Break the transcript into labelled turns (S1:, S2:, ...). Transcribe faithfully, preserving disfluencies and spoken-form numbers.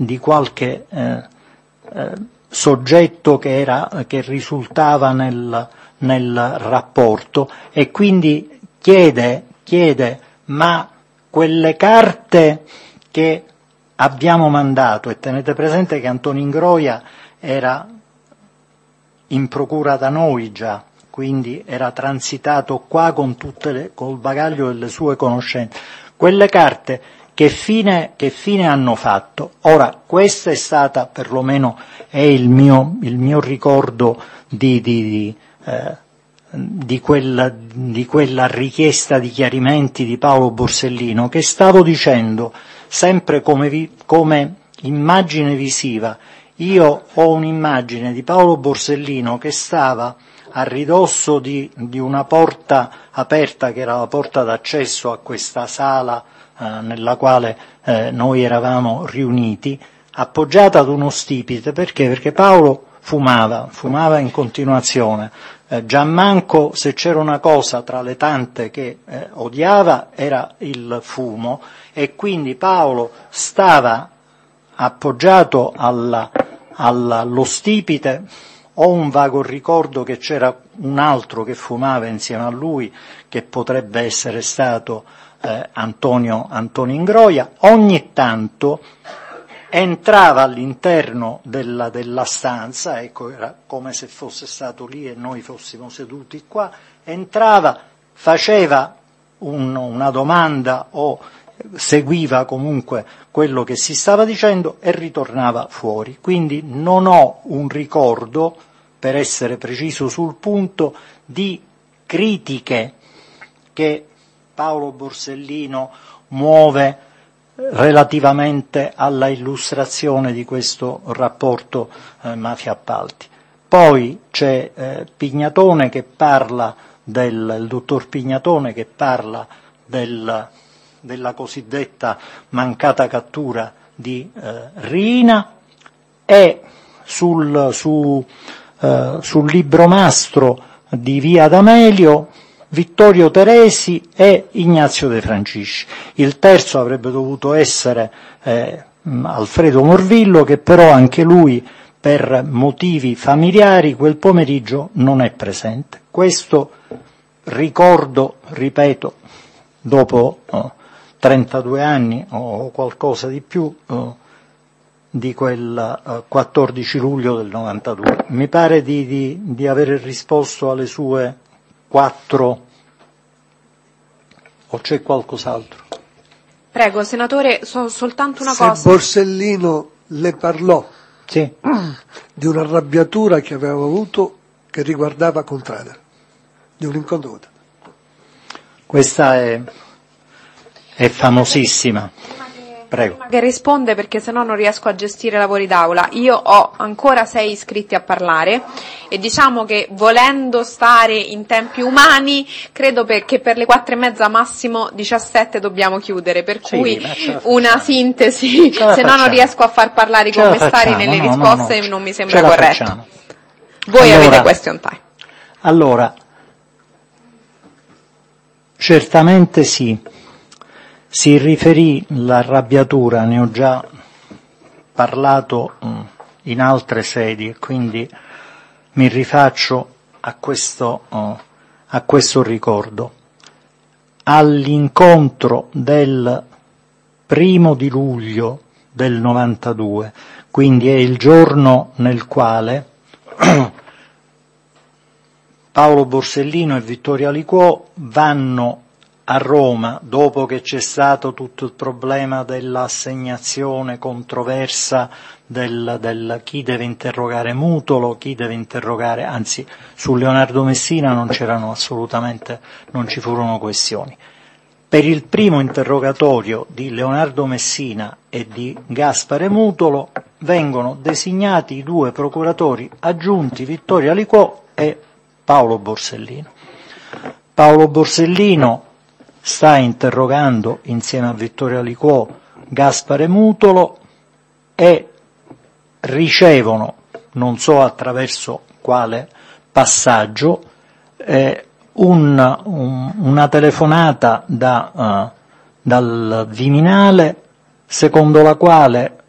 S1: di qualche eh, eh, soggetto che, era, che risultava nel, nel rapporto, e quindi chiede, chiede ma quelle carte che abbiamo mandato, e tenete presente che Antonio Ingroia era in procura da noi già, quindi era transitato qua con tutte le, col bagaglio delle sue conoscenze, quelle carte che fine, che fine hanno fatto? Ora, questa è stata, perlomeno è il mio, il mio ricordo di, di, di, eh, di, quella, di quella richiesta di chiarimenti di Paolo Borsellino, che stavo dicendo sempre come, vi, come immagine visiva. Io ho un'immagine di Paolo Borsellino che stava a ridosso di, di una porta aperta, che era la porta d'accesso a questa sala eh, nella quale eh, noi eravamo riuniti, appoggiata ad uno stipite. Perché? Perché Paolo fumava, fumava in continuazione. Eh, Gianmanco, se c'era una cosa tra le tante che eh, odiava, era il fumo, e quindi Paolo stava appoggiato alla, alla, allo stipite. Ho un vago ricordo che c'era un altro che fumava insieme a lui, che potrebbe essere stato eh, Antonio, Antonio Ingroia. Ogni tanto entrava all'interno della, della stanza, ecco, era come se fosse stato lì e noi fossimo seduti qua, entrava, faceva un, una domanda o seguiva comunque quello che si stava dicendo e ritornava fuori. Quindi non ho un ricordo, per essere preciso sul punto, di critiche che Paolo Borsellino muove relativamente alla illustrazione di questo rapporto eh, mafia-appalti. Poi c'è eh, Pignatone che parla del, il dottor Pignatone che parla del della cosiddetta mancata cattura di eh, Riina, e sul, su, eh, sul libro mastro di Via D'Amelio Vittorio Teresi e Ignazio De Francisci. Il terzo avrebbe dovuto essere eh, Alfredo Morvillo, che però anche lui per motivi familiari quel pomeriggio non è presente. Questo ricordo, ripeto, dopo oh, trentadue anni o qualcosa di più eh, di quel eh, quattordici luglio del novantadue. Mi pare di, di, di aver risposto alle sue quattro, o c'è qualcos'altro?
S2: Prego, senatore, so, soltanto una
S3: Se
S2: cosa.
S3: Borsellino le parlò
S1: sì.
S3: di un'arrabbiatura che aveva avuto che riguardava Contrada, di un incontro.
S1: Questa è È famosissima. Prego.
S2: Prima che risponde, perché sennò non riesco a gestire i lavori d'aula. Io ho ancora sei iscritti a parlare e diciamo che, volendo stare in tempi umani, credo per, che per le quattro e mezza massimo diciassette dobbiamo chiudere, per
S1: sì,
S2: cui una sintesi, se no non riesco a far parlare i commissari nelle
S1: no,
S2: risposte,
S1: no, no,
S2: non mi sembra
S1: ce
S2: corretto.
S1: facciamo.
S2: Voi
S1: allora,
S2: avete question time.
S1: Allora, certamente sì. Si riferì l'arrabbiatura, ne ho già parlato in altre sedi e quindi mi rifaccio a questo, a questo ricordo. All'incontro del primo di luglio del novantadue, quindi è il giorno nel quale Paolo Borsellino e Vittorio Aliquò vanno a Roma, dopo che c'è stato tutto il problema dell'assegnazione controversa del, del chi deve interrogare Mutolo, chi deve interrogare, anzi su Leonardo Messina non c'erano assolutamente, non ci furono questioni. Per il primo interrogatorio di Leonardo Messina e di Gaspare Mutolo vengono designati i due procuratori aggiunti, Vittorio Aliquò e Paolo Borsellino. Paolo Borsellino sta interrogando insieme a Vittorio Aliquò Gaspare Mutolo e ricevono, non so attraverso quale passaggio, eh, un, un, una telefonata da, uh, dal Viminale secondo la quale